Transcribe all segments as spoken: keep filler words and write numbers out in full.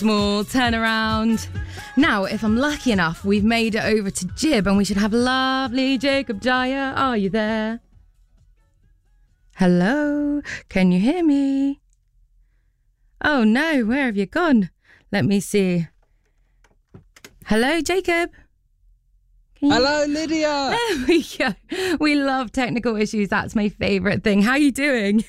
Small turnaround. Now, if I'm lucky enough, we've made it over to Jib and we should have lovely Jacob Dyer. Are you there? Hello? Can you hear me? Oh no, where have you gone? Let me see. Hello, Jacob? You... Hello, Lydia. There we go. We love technical issues. That's my favourite thing. How are you doing?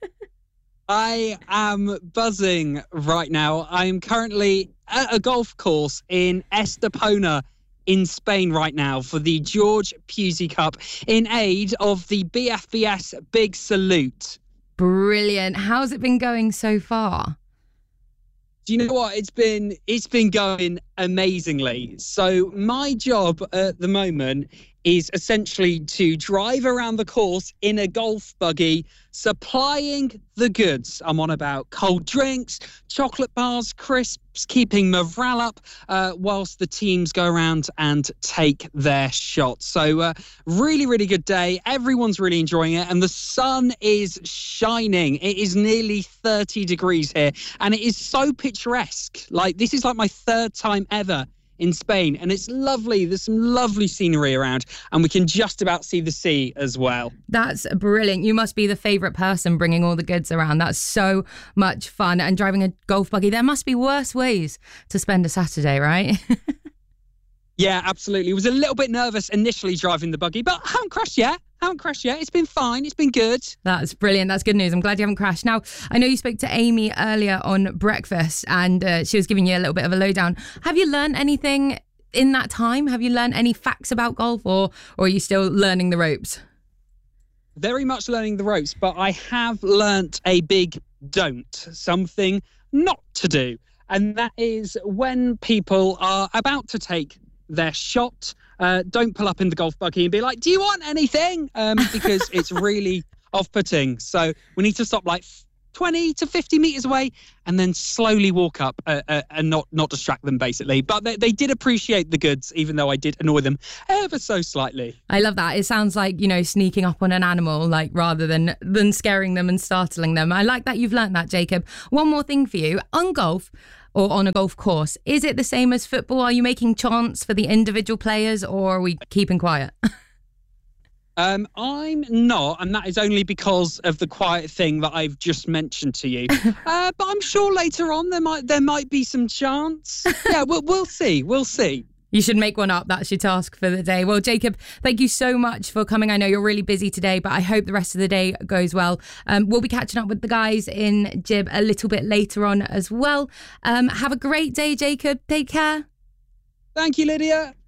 I am buzzing right now. I am currently at a golf course in Estepona in Spain right now for the George Pusey Cup in aid of the B F B S Big Salute. Brilliant. How's it been going so far? Do you know what? It's been it's been going amazingly. So my job at the moment is essentially to drive around the course in a golf buggy, supplying the goods. I'm on about cold drinks, chocolate bars, crisps, keeping morale up uh, whilst the teams go around and take their shots. So uh, really, really good day. Everyone's really enjoying it. And the sun is shining. It is nearly thirty degrees here. And it is so picturesque. Like, this is like my third time ever in Spain, and it's lovely. There's some lovely scenery around, and we can just about see the sea as well. That's brilliant. You must be the favourite person bringing all the goods around. That's so much fun. And driving a golf buggy, there must be worse ways to spend a Saturday, right? Yeah, absolutely. Was a little bit nervous initially driving the buggy, but I haven't crashed yet. haven't crashed yet. It's been fine. It's been good. That's brilliant. That's good news. I'm glad you haven't crashed. Now, I know you spoke to Amy earlier on breakfast and uh, she was giving you a little bit of a lowdown. Have you learned anything in that time? Have you learned any facts about golf, or, or are you still learning the ropes? Very much learning the ropes, but I have learnt a big don't, something not to do. And that is when people are about to take their shot, uh, don't pull up in the golf buggy and be like, do you want anything? Um, because it's really off-putting. So we need to stop like twenty to fifty metres away and then slowly walk up uh, uh, and not, not distract them, basically. But they, they did appreciate the goods, even though I did annoy them ever so slightly. I love that. It sounds like, you know, sneaking up on an animal, like rather than, than scaring them and startling them. I like that you've learnt that, Jacob. One more thing for you. On golf, or on a golf course, is it the same as football? Are you making chants for the individual players, or are we keeping quiet? Um, I'm not, and that is only because of the quiet thing that I've just mentioned to you. uh, but I'm sure later on there might there might be some chance. Yeah, we'll, we'll see. We'll see. You should make one up. That's your task for the day. Well, Jacob, thank you so much for coming. I know you're really busy today, but I hope the rest of the day goes well. Um, we'll be catching up with the guys in Jib a little bit later on as well. Um, have a great day, Jacob. Take care. Thank you, Lydia.